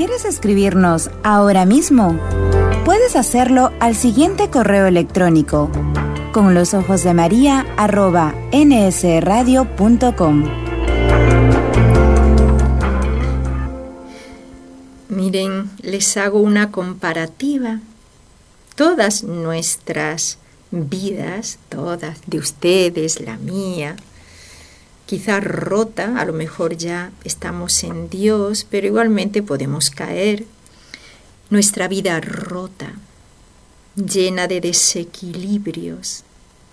¿Quieres escribirnos ahora mismo? Puedes hacerlo al siguiente correo electrónico: conlosojosdemaria@nsradio.com. Miren, les hago una comparativa. Todas nuestras vidas, todas, de ustedes, la mía, quizá rota, a lo mejor ya estamos en Dios, pero igualmente podemos caer. Nuestra vida rota, llena de desequilibrios.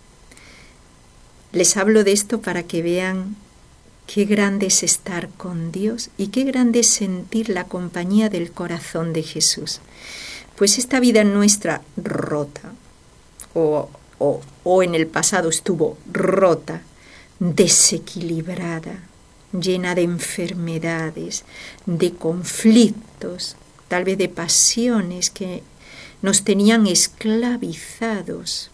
Les hablo de esto para que vean qué grande es estar con Dios y qué grande es sentir la compañía del corazón de Jesús. Pues esta vida nuestra rota, o en el pasado estuvo rota, desequilibrada, llena de enfermedades, de conflictos, tal vez de pasiones que nos tenían esclavizados.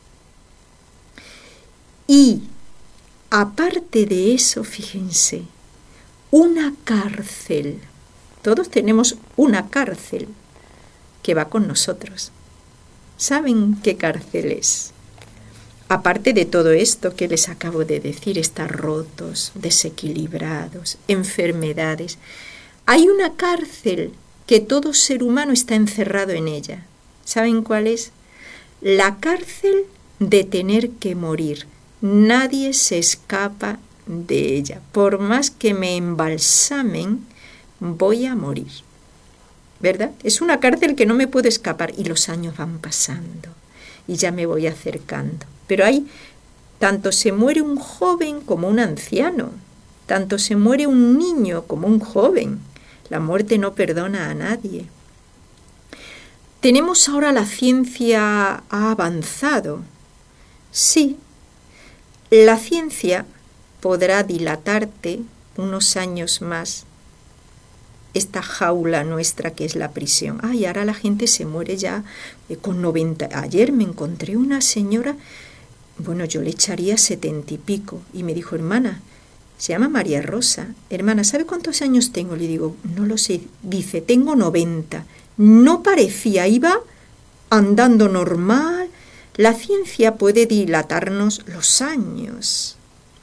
Y aparte de eso, fíjense, una cárcel. Todos tenemos una cárcel que va con nosotros. ¿Saben qué cárcel es? Aparte de todo esto que les acabo de decir, estar rotos, desequilibrados, enfermedades, hay una cárcel que todo ser humano está encerrado en ella. ¿Saben cuál es? La cárcel de tener que morir. Nadie se escapa de ella. Por más que me embalsamen, voy a morir. ¿Verdad? Es una cárcel que no me puedo escapar y los años van pasando y ya me voy acercando. Pero ahí tanto se muere un joven como un anciano, tanto se muere un niño como un joven. La muerte no perdona a nadie. Tenemos ahora la ciencia ha avanzado. Sí, la ciencia podrá dilatarte unos años más esta jaula nuestra que es la prisión. Ay, ahora la gente se muere ya con 90. Ayer me encontré una señora, bueno, yo le echaría 70 y pico, y me dijo, hermana, se llama María Rosa, hermana, ¿sabe cuántos años tengo? Le digo, no lo sé. Dice, tengo 90. No parecía, iba andando normal. La ciencia puede dilatarnos los años.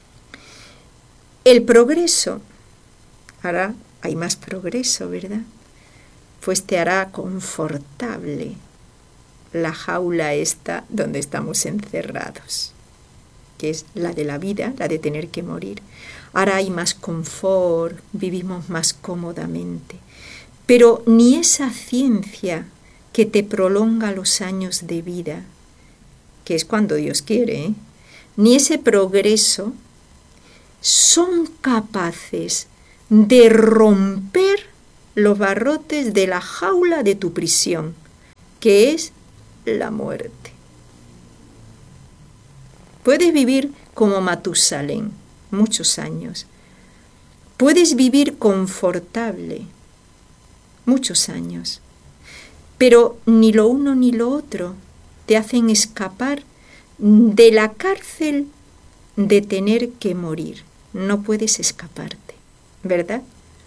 El progreso hará. Hay más progreso, ¿verdad? Pues te hará confortable la jaula esta donde estamos encerrados, que es la de la vida, la de tener que morir. Ahora hay más confort, vivimos más cómodamente. Pero ni esa ciencia que te prolonga los años de vida, que es cuando Dios quiere, ni ese progreso son capaces de romper los barrotes de la jaula de tu prisión, que es la muerte. Puedes vivir como Matusalén muchos años. Puedes vivir confortable muchos años. Pero ni lo uno ni lo otro te hacen escapar de la cárcel de tener que morir. No puedes escaparte. ¿Verdad?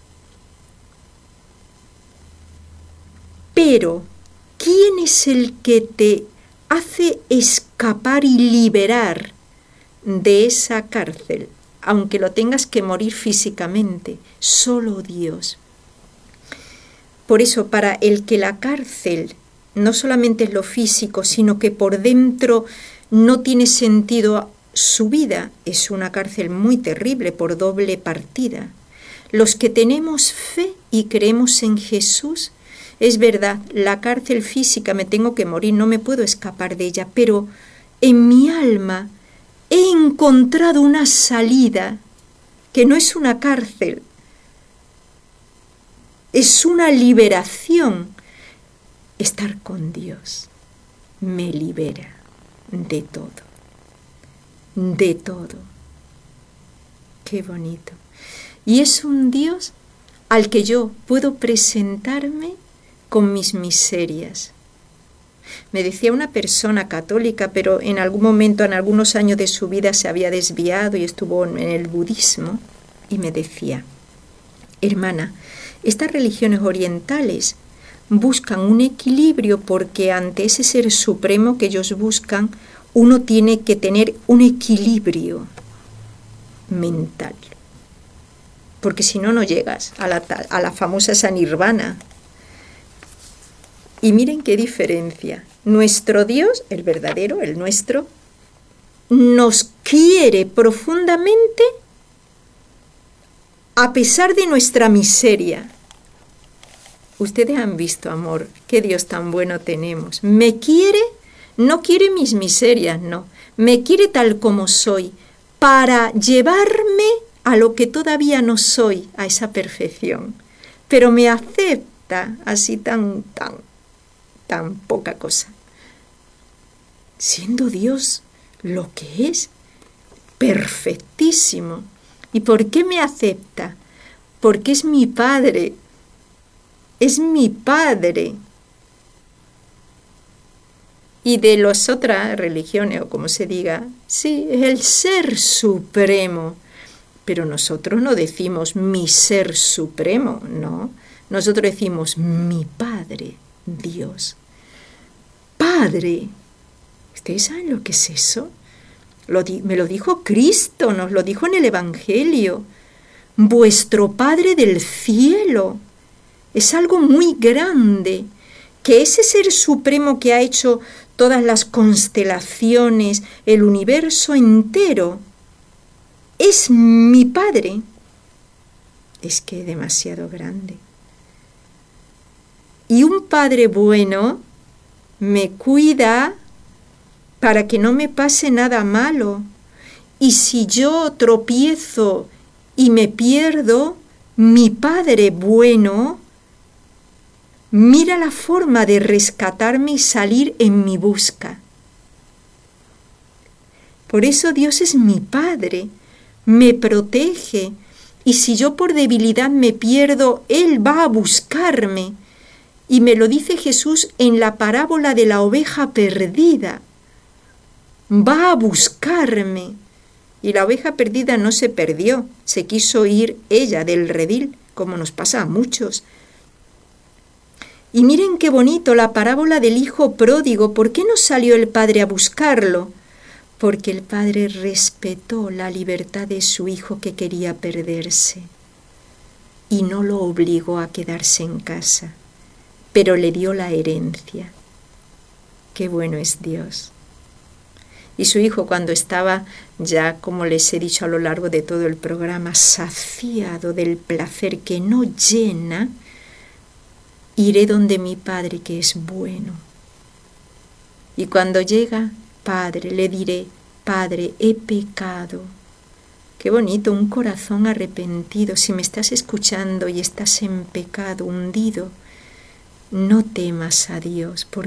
Pero, ¿quién es el que te hace escapar y liberar de esa cárcel? Aunque lo tengas que morir físicamente, solo Dios. Por eso, para el que la cárcel no solamente es lo físico, sino que por dentro no tiene sentido su vida, es una cárcel muy terrible por doble partida. Los que tenemos fe y creemos en Jesús, es verdad, la cárcel física me tengo que morir, no me puedo escapar de ella, pero en mi alma he encontrado una salida que no es una cárcel, es una liberación. Estar con Dios me libera de todo, de todo. Qué bonito. Y es un Dios al que yo puedo presentarme con mis miserias. Me decía una persona católica, pero en algún momento, en algunos años de su vida se había desviado y estuvo en el budismo, y me decía, hermana, Estas religiones orientales buscan un equilibrio porque ante ese ser supremo que ellos buscan, uno tiene que tener un equilibrio mental. Porque si no, no llegas a la famosa esa nirvana. Y miren qué diferencia. Nuestro Dios, el verdadero, el nuestro, nos quiere profundamente a pesar de nuestra miseria. Ustedes han visto, amor, qué Dios tan bueno tenemos. Me quiere, no quiere mis miserias, no. Me quiere tal como soy, para llevarme a lo que todavía no soy, a esa perfección. Pero me acepta así tan poca cosa. Siendo Dios lo que es, perfectísimo. ¿Y por qué me acepta? Porque es mi Padre. Es mi Padre. Y de las otras religiones, o como se diga, sí, es el Ser Supremo. Pero nosotros no decimos mi Ser Supremo, no. Nosotros decimos mi Padre, Dios. Padre. ¿Ustedes saben lo que es eso? Me lo dijo Cristo, nos lo dijo en el Evangelio. Vuestro Padre del cielo. Es algo muy grande, que ese Ser Supremo que ha hecho todas las constelaciones, el universo entero, es mi Padre. Es que es demasiado grande. Y un Padre bueno me cuida para que no me pase nada malo. Y si yo tropiezo y me pierdo, mi Padre bueno mira la forma de rescatarme y salir en mi busca. Por eso Dios es mi Padre, me protege, y si yo por debilidad me pierdo, Él va a buscarme. Y me lo dice Jesús en la parábola de la oveja perdida. Va a buscarme. Y la oveja perdida no se perdió, se quiso ir ella del redil, como nos pasa a muchos. Y miren qué bonito la parábola del hijo pródigo. ¿Por qué no salió el padre a buscarlo? Porque el padre respetó la libertad de su hijo que quería perderse y no lo obligó a quedarse en casa, pero le dio la herencia. Qué bueno es Dios. Y su hijo, cuando estaba ya, como les he dicho a lo largo de todo el programa, saciado del placer que no llena, iré donde mi Padre que es bueno. Y cuando llega, Padre, le diré, Padre, he pecado. Qué bonito, un corazón arrepentido. Si me estás escuchando y estás en pecado, hundido, no temas a Dios,